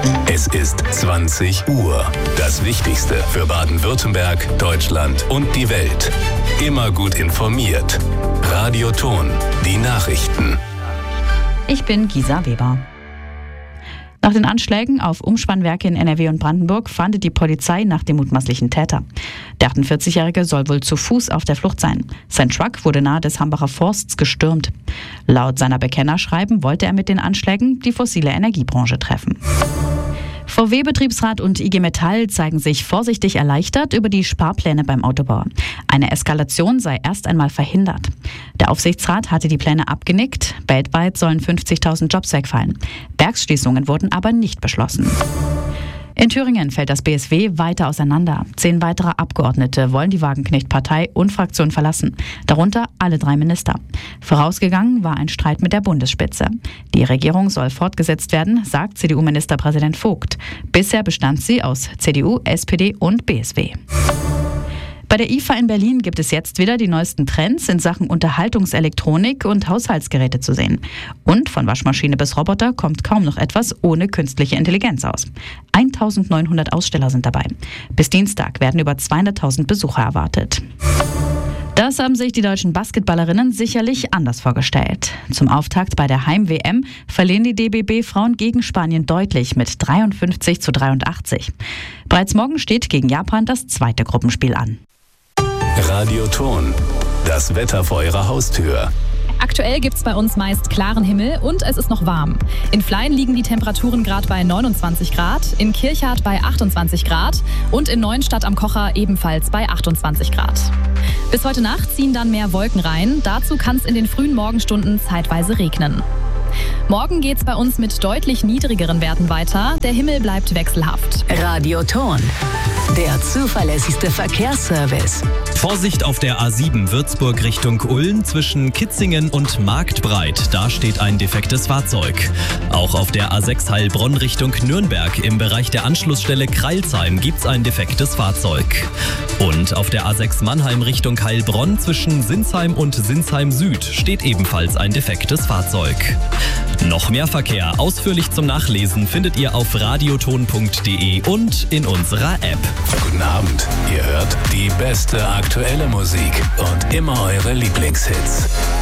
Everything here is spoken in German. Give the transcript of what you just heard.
Es ist 20 Uhr. Das Wichtigste für Baden-Württemberg, Deutschland und die Welt. Immer gut informiert. Radio Ton, die Nachrichten. Ich bin Gisa Weber. Nach den Anschlägen auf Umspannwerke in NRW und Brandenburg fahndet die Polizei nach dem mutmaßlichen Täter. Der 48-Jährige soll wohl zu Fuß auf der Flucht sein. Sein Truck wurde nahe des Hambacher Forsts gestürmt. Laut seiner Bekennerschreiben wollte er mit den Anschlägen die fossile Energiebranche treffen. VW-Betriebsrat und IG Metall zeigen sich vorsichtig erleichtert über die Sparpläne beim Autobauer. Eine Eskalation sei erst einmal verhindert. Der Aufsichtsrat hatte die Pläne abgenickt. Weltweit sollen 50.000 Jobs wegfallen. Werksschließungen wurden aber nicht beschlossen. In Thüringen fällt das BSW weiter auseinander. 10 weitere Abgeordnete wollen die Wagenknecht-Partei und Fraktion verlassen. Darunter alle 3 Minister. Vorausgegangen war ein Streit mit der Bundesspitze. Die Regierung soll fortgesetzt werden, sagt CDU-Ministerpräsident Vogt. Bisher bestand sie aus CDU, SPD und BSW. Bei der IFA in Berlin gibt es jetzt wieder die neuesten Trends in Sachen Unterhaltungselektronik und Haushaltsgeräte zu sehen. Und von Waschmaschine bis Roboter kommt kaum noch etwas ohne künstliche Intelligenz aus. 1900 Aussteller sind dabei. Bis Dienstag werden über 200.000 Besucher erwartet. Das haben sich die deutschen Basketballerinnen sicherlich anders vorgestellt. Zum Auftakt bei der Heim-WM verlieren die DBB-Frauen gegen Spanien deutlich mit 53-83. Bereits morgen steht gegen Japan das 2. Gruppenspiel an. Radio Ton, das Wetter vor Ihrer Haustür. Aktuell gibt es bei uns meist klaren Himmel und es ist noch warm. In Flein liegen die Temperaturen gerade bei 29 Grad, in Kirchhardt bei 28 Grad und in Neuenstadt am Kocher ebenfalls bei 28 Grad. Bis heute Nacht ziehen dann mehr Wolken rein. Dazu kann es in den frühen Morgenstunden zeitweise regnen. Morgen geht's bei uns mit deutlich niedrigeren Werten weiter. Der Himmel bleibt wechselhaft. Radio Ton, der zuverlässigste Verkehrsservice. Vorsicht auf der A7 Würzburg Richtung Ulm zwischen Kitzingen und Marktbreit. Da steht ein defektes Fahrzeug. Auch auf der A6 Heilbronn Richtung Nürnberg im Bereich der Anschlussstelle Kreilsheim gibt's ein defektes Fahrzeug. Und auf der A6 Mannheim Richtung Heilbronn zwischen Sinsheim und Sinsheim Süd steht ebenfalls ein defektes Fahrzeug. Noch mehr Verkehr ausführlich zum Nachlesen findet ihr auf radioton.de und in unserer App. Guten Abend, ihr hört die beste aktuelle Musik und immer eure Lieblingshits.